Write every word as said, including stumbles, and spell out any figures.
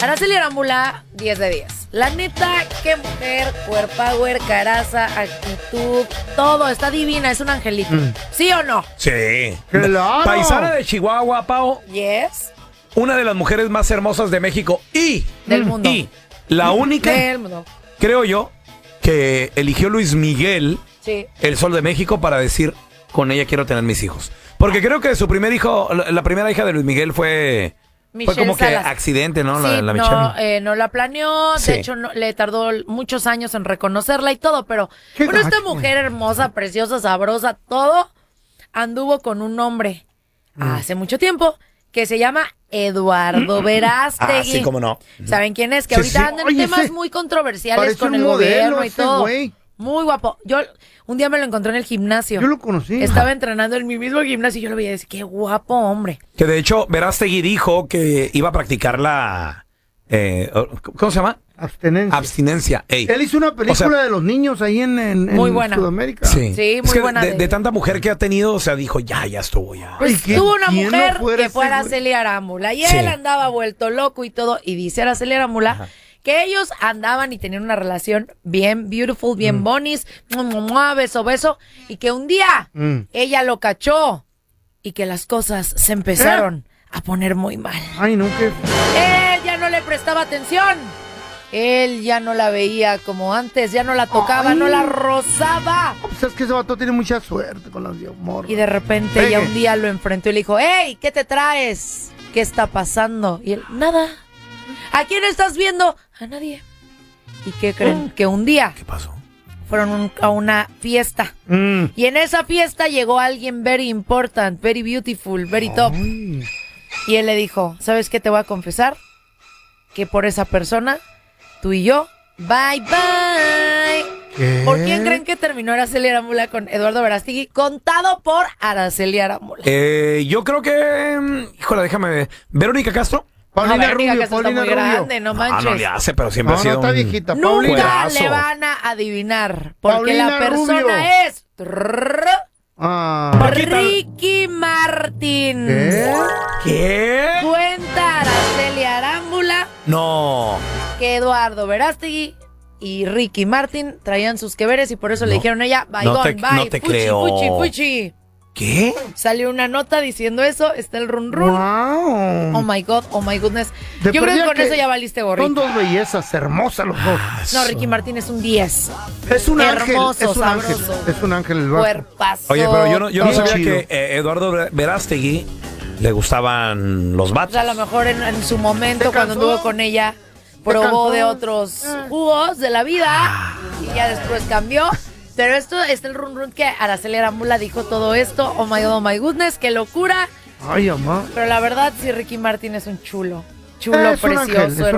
Araceli Arámbula, diez de diez. La neta, qué mujer, power, caraza, actitud, todo, está divina, es un angelito. Mm. ¿Sí o no? Sí. ¡Claro! Paisana de Chihuahua, Pao. Yes. Una de las mujeres más hermosas de México y... Del mundo. Y la única, Del mundo. creo yo, que eligió Luis Miguel, sí. el Sol de México, para decir, con ella quiero tener mis hijos. Porque creo que su primer hijo, la primera hija de Luis Miguel fue... Michelle Fue como Salas. que accidente, ¿no? Sí, la, la no, eh, no la planeó, Sí. de hecho no, le tardó muchos años en reconocerla y todo, pero Qué bueno, esta gacho. mujer hermosa, preciosa, sabrosa, todo, anduvo con un hombre Mm. hace mucho tiempo que se llama Eduardo Verástegui. Ah, sí, cómo no. ¿Saben quién es? Que Sí, ahorita sí. andan en Oye, temas ese muy controversiales parece con un el modelo gobierno y ese todo. güey. Muy guapo. Yo un día me lo encontré en el gimnasio. Yo lo conocí. Estaba entrenando en mi mismo gimnasio y yo lo veía y decía, qué guapo hombre. Que de hecho, Verástegui dijo que iba a practicar la... Eh, ¿Cómo se llama? Abstenencia. Abstinencia. Ey. Él hizo una película O sea, de los niños ahí en, en, en Muy buena. Sudamérica. Sí, Sí, Es muy que buena De, de- de tanta mujer que ha tenido, o sea, dijo, ya, ya estuvo, ya. Pues Ay, ¿quién- tuvo una quién no mujer fuera que ese fuera güey? Araceli Arámbula y Sí. él andaba vuelto loco y todo. Y dice Araceli Arámbula Ajá. que ellos andaban y tenían una relación bien beautiful, bien Mm. bonis, mua, mua, mua, beso, beso. Y que un día Mm. ella lo cachó y que las cosas se empezaron a poner muy mal. Ay, no, que... Él ya no le prestaba atención. Él ya no la veía como antes, ya no la tocaba, Ay. no la rozaba. Pues es que ese vato tiene mucha suerte con las de amor. Y de repente Pegue. ella un día lo enfrentó y le dijo, hey, ¿qué te traes? ¿Qué está pasando? Y él, nada. ¿A quién estás viendo? A nadie. ¿Y qué creen? Que un día ¿Qué pasó? fueron un- a una fiesta. Mm. Y en esa fiesta llegó alguien very important, very beautiful, very top. Ay. Y él le dijo, ¿sabes qué te voy a confesar? Que por esa persona, tú y yo, bye bye. ¿Qué? ¿Por quién creen que terminó Araceli Arámbula con Eduardo Verástegui? Contado por Araceli Arámbula. Eh, yo creo que... mm, Híjole, déjame ver. ¿Verónica Castro? Paulina No, Verónica Rubio, Castro está Paulina muy Rubio. grande, no Ah, manches. no le hace, pero siempre No, ha sido no está un- viejita. Nunca Paulina. Juegazo. le van a adivinar. Porque la Paulina persona Rubio. es trrr, Ah. Paquita. Ricky Martin. ¿Qué? ¿Qué? Cuenta Araceli Arámbula No. que Eduardo Verástegui y Ricky Martin traían sus que veres y por eso le No. dijeron a ella, bye, No gone, te- bye, no te fuchi, creo. fuchi, fuchi. ¿Qué? Salió una nota diciendo eso, está el run run. Wow. Oh my God, oh my goodness. De Yo creo que perdida con que eso ya valiste gorrito. Son dos bellezas hermosas los dos. No, Ricky Martin es un diez. Es un ángel. Hermoso, Es un ángel. sabroso. Es un ángel el vato. Cuerpazo. Oye, pero yo no, yo no Bien sabía chido. que eh, Eduardo Verástegui le gustaban los O vatos. sea, a lo mejor en, en su momento, ¿Te cuando cansó? anduvo con ella, ¿Te probó cansó? de otros jugos de la vida y ya después cambió. Pero esto es el run run que Araceli Arámbula dijo todo esto. Oh my God, oh my goodness, qué locura. Ay, mamá. Pero la verdad, sí, Ricky Martin es un chulo. Chulo, Es un ángel, precioso, es un